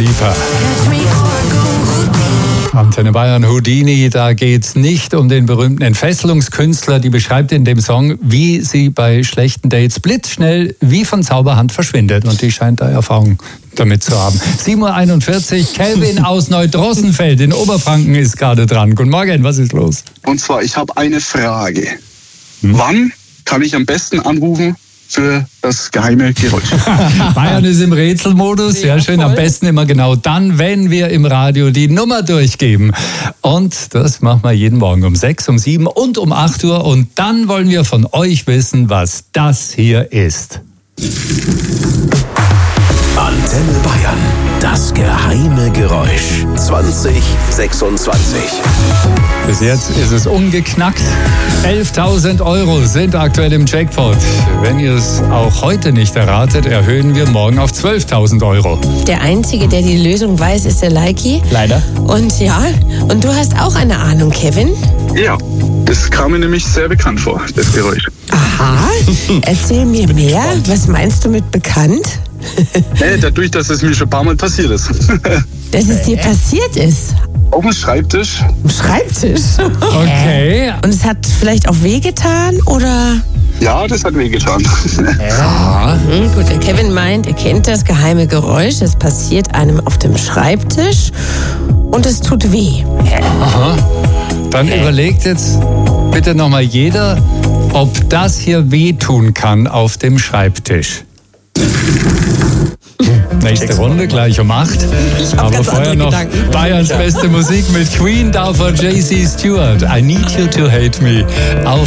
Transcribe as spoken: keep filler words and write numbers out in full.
Lipa. Antenne Bayern, Houdini, da geht's nicht um den berühmten Entfesselungskünstler. Die beschreibt in dem Song, wie sie bei schlechten Dates blitzschnell wie von Zauberhand verschwindet. Und die scheint da Erfahrung damit zu haben. sieben Uhr einundvierzig, Kelvin aus Neudrossenfeld in Oberfranken ist gerade dran. Guten Morgen, was ist los? Und zwar, ich habe eine Frage. Hm? Wann kann ich am besten anrufen für das geheime Geräusch? Bayern ist im Rätselmodus, sehr schön. Am besten immer genau dann, wenn wir im Radio die Nummer durchgeben. Und das machen wir jeden Morgen um sechs, um sieben und um acht Uhr. Und dann wollen wir von euch wissen, was das hier ist. Antenne Bayern, das geheime Geräusch. zwanzig sechsundzwanzig. Bis jetzt ist es ungeknackt. elftausend Euro sind aktuell im Jackpot. Wenn ihr es auch heute nicht erratet, erhöhen wir morgen auf zwölftausend Euro. Der Einzige, der die Lösung weiß, ist der Leiki. Leider. Und ja, und du hast auch eine Ahnung, Kevin? Ja, das kam mir nämlich sehr bekannt vor, das Geräusch. Aha, erzähl mir mehr. Was meinst du mit bekannt? Hey, dadurch, dass es mir schon ein paar Mal passiert ist. Dass es dir passiert ist? Auf dem Schreibtisch. Am Schreibtisch? Okay. Und es hat vielleicht auch wehgetan, oder? Ja, das hat wehgetan. Ja. Mhm, gut, der Kevin meint, er kennt das geheime Geräusch. Es passiert einem auf dem Schreibtisch und es tut weh. Aha. Dann überlegt jetzt bitte nochmal jeder, ob das hier wehtun kann auf dem Schreibtisch. Nächste Runde, gleich um acht. Ich hab Aber ganz vorher andere noch Gedanken. Bayerns beste Musik mit Queen, da von J C Stewart. I Need You to Hate Me. Auf